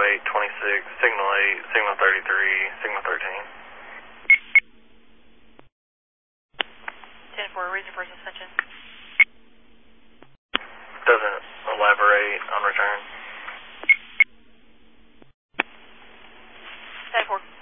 0826, signal 8, signal 33, signal 13. 10-4, reason for suspension. Doesn't elaborate on return. 10-4.